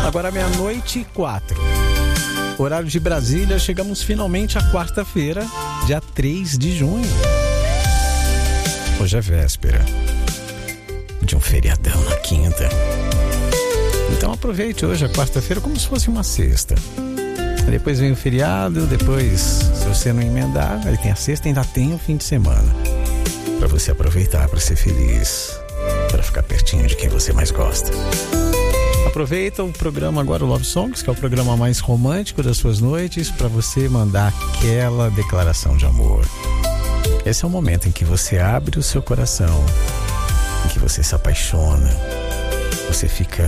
Agora 00:04. Horário de Brasília, chegamos finalmente à quarta-feira, dia 3 de junho. Hoje é véspera de um feriadão na quinta. Então aproveite hoje a quarta-feira como se fosse uma sexta. Depois vem o feriado, depois, se você não emendar, aí tem a sexta e ainda tem o fim de semana. Para você aproveitar, para ser feliz, para ficar pertinho de quem você mais gosta. Aproveita o programa agora, o Love Songs, que é o programa mais romântico das suas noites, para você mandar aquela declaração de amor. Esse é o momento em que você abre o seu coração, em que você se apaixona, você fica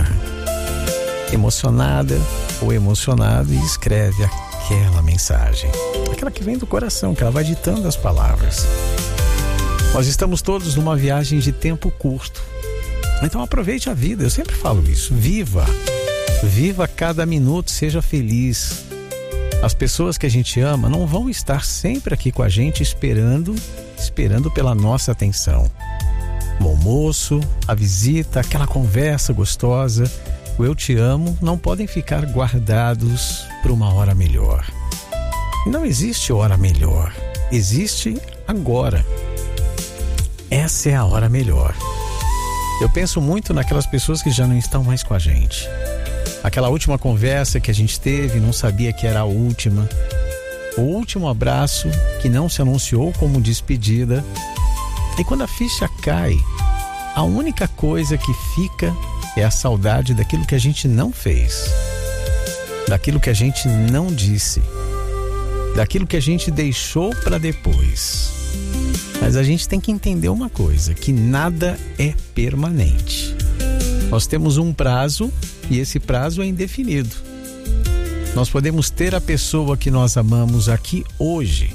emocionada ou emocionado e escreve aquela mensagem, aquela que vem do coração, que ela vai ditando as palavras. Nós estamos todos numa viagem de tempo curto. Então aproveite a vida, eu sempre falo isso. Viva cada minuto, seja feliz. As pessoas que a gente ama não vão estar sempre aqui com a gente esperando pela nossa atenção. O almoço, a visita, aquela conversa gostosa, o eu te amo, não podem ficar guardados para uma hora melhor. Não existe hora melhor, existe agora. Essa é a hora melhor. Eu penso muito naquelas pessoas que já não estão mais com a gente. Aquela última conversa que a gente teve, não sabia que era a última. O último abraço que não se anunciou como despedida. E quando a ficha cai, a única coisa que fica é a saudade daquilo que a gente não fez. Daquilo que a gente não disse. Daquilo que a gente deixou para depois. Mas a gente tem que entender uma coisa, que nada é permanente. Nós temos um prazo e esse prazo é indefinido. Nós podemos ter a pessoa que nós amamos aqui hoje,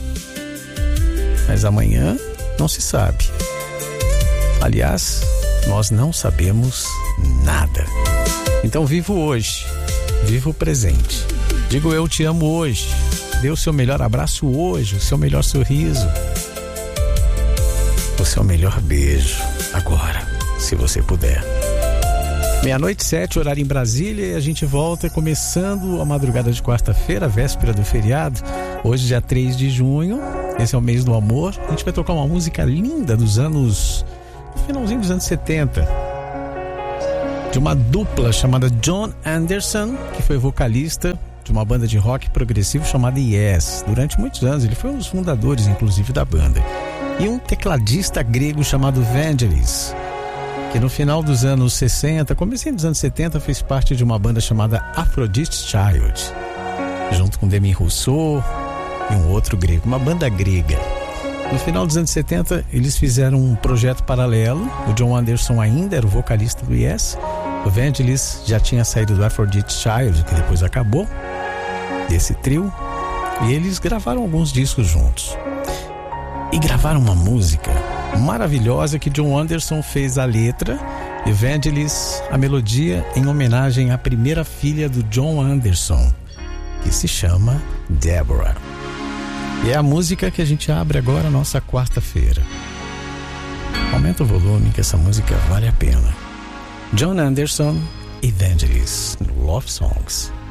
mas amanhã não se sabe. Aliás, nós não sabemos nada. Então viva hoje, viva o presente. Digo eu te amo hoje, dê o seu melhor abraço hoje, o seu melhor sorriso, o seu melhor beijo agora, se você puder. 00:07, horário em Brasília, e a gente volta começando a madrugada de quarta-feira, véspera do feriado. Hoje, dia 3 de junho, esse é o mês do amor. A gente vai tocar uma música linda dos anos, finalzinho dos anos 70, de uma dupla chamada Jon Anderson, que foi vocalista de uma banda de rock progressivo chamada Yes. Durante muitos anos, ele foi um dos fundadores, inclusive, da banda. E um tecladista grego chamado Vangelis, que no final dos anos 60, comecinho dos anos 70, fez parte de uma banda chamada Aphrodite Child, junto com Demi Rousseau e um outro grego, uma banda grega. No final dos anos 70, eles fizeram um projeto paralelo. O Jon Anderson ainda era o vocalista do Yes. O Vangelis já tinha saído do Aphrodite Child, que depois acabou, desse trio. E eles gravaram alguns discos juntos. E gravaram uma música maravilhosa que Jon Anderson fez a letra e Vangelis a melodia, em homenagem à primeira filha do Jon Anderson, que se chama Deborah. E é a música que a gente abre agora a nossa quarta-feira. Aumenta o volume que essa música vale a pena. Jon Anderson e Vangelis no Love Songs.